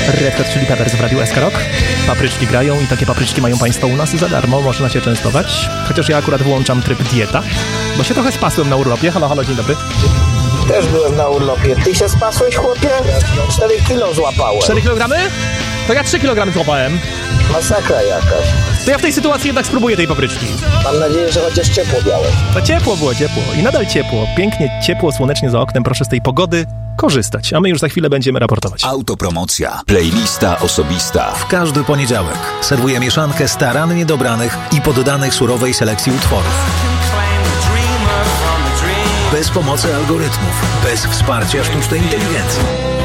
Red Hot Chili Peppers w Radiu SK Rock. Papryczki grają i takie papryczki mają Państwo u nas za darmo, można się częstować. Chociaż ja akurat włączam tryb dieta, bo się trochę spasłem na urlopie. Halo, halo, dzień dobry. Też byłem na urlopie. Ty się spasłeś, chłopie? 4 kilo złapałem. 4 kg? To ja 3 kg złapałem. Masakra jakaś. To ja w tej sytuacji jednak spróbuję tej papryczki. Mam nadzieję, że chociaż ciepło białe. To ciepło było, ciepło. I nadal ciepło. Pięknie ciepło, słonecznie za oknem. Proszę z tej pogody korzystać. A my już za chwilę będziemy raportować. Autopromocja. Playlista osobista. W każdy poniedziałek serwuję mieszankę starannie dobranych i poddanych surowej selekcji utworów. Bez pomocy algorytmów, bez wsparcia sztucznej inteligencji.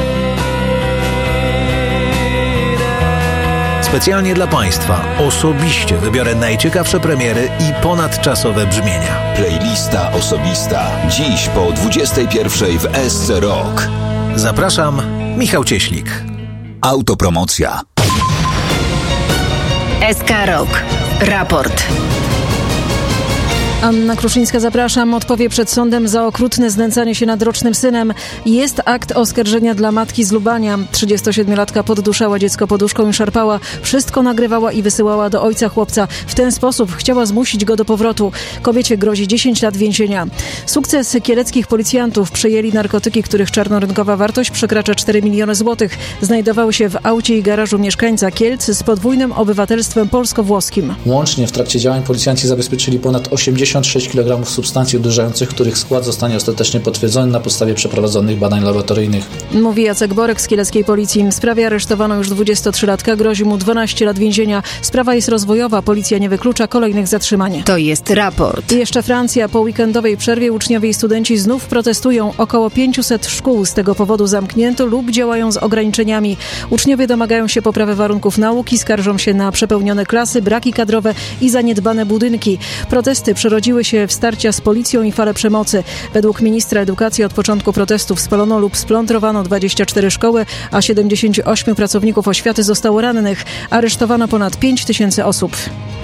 Specjalnie dla Państwa osobiście wybiorę najciekawsze premiery i ponadczasowe brzmienia. Playlista osobista. Dziś po 21:00 w SC Rock. Zapraszam, Michał Cieślik. Autopromocja. SK Rock. Raport. Anna Kruszyńska, zapraszam. Odpowie przed sądem za okrutne znęcanie się nad rocznym synem. Jest akt oskarżenia dla matki z Lubania. 37-latka podduszała dziecko poduszką i szarpała. Wszystko nagrywała i wysyłała do ojca chłopca. W ten sposób chciała zmusić go do powrotu. Kobiecie grozi 10 lat więzienia. Sukces kieleckich policjantów. Przejęli narkotyki, których czarnorynkowa wartość przekracza 4 miliony złotych. Znajdowały się w aucie i garażu mieszkańca Kielc z podwójnym obywatelstwem polsko-włoskim. Łącznie w trakcie działań policjanci zabezpieczyli ponad 86 kg substancji odurzających, których skład zostanie ostatecznie potwierdzony na podstawie przeprowadzonych badań laboratoryjnych. Mówi Jacek Borek z kieleckiej policji. W sprawie aresztowano już 23-latka, grozi mu 12 lat więzienia. Sprawa jest rozwojowa, policja nie wyklucza kolejnych zatrzymań. To jest raport. I jeszcze Francja. Po weekendowej przerwie uczniowie i studenci znów protestują. Około 500 szkół z tego powodu zamknięto lub działają z ograniczeniami. Uczniowie domagają się poprawy warunków nauki, skarżą się na przepełnione klasy, braki kadrowe i zaniedbane budynki. Protesty przerodziły się w starcia z policją i fale przemocy. Według ministra edukacji od początku protestów spalono lub splądrowano 24 szkoły, a 78 pracowników oświaty zostało rannych. Aresztowano ponad 5000 osób.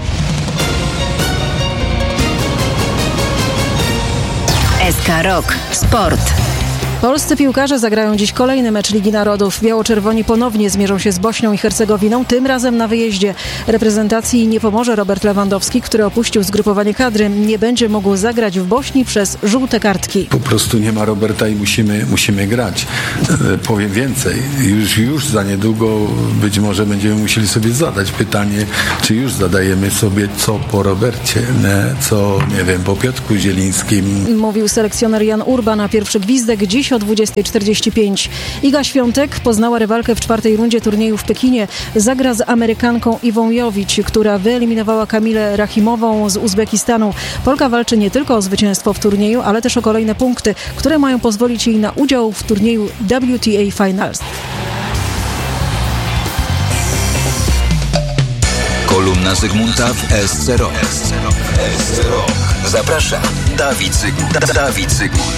SK Rock. Sport. Polscy piłkarze zagrają dziś kolejny mecz Ligi Narodów. Biało-czerwoni ponownie zmierzą się z Bośnią i Hercegowiną, tym razem na wyjeździe. Reprezentacji nie pomoże Robert Lewandowski, który opuścił zgrupowanie kadry. Nie będzie mógł zagrać w Bośni przez żółte kartki. Po prostu nie ma Roberta i musimy grać. Powiem więcej. Już za niedługo być może będziemy musieli sobie zadać pytanie, czy już zadajemy sobie co po Robercie, co, nie wiem, po Piotrku Zielińskim. Mówił selekcjoner Jan Urban, a pierwszy gwizdek dziś o 20:45. Iga Świątek poznała rywalkę w 4. rundzie turnieju w Pekinie. Zagra z Amerykanką Iwą Jowić, która wyeliminowała Kamilę Rachimową z Uzbekistanu. Polka walczy nie tylko o zwycięstwo w turnieju, ale też o kolejne punkty, które mają pozwolić jej na udział w turnieju WTA Finals. Kolumna Zygmunta w SC Rock. Zaprasza Dawid Zygmunt.